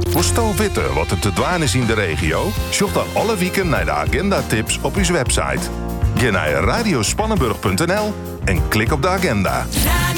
Woest weten wat er te dwaan is in de regio? Zoek dan alle weken naar de agenda-tips op uw website. Ga naar radiospannenburg.nl en klik op de agenda.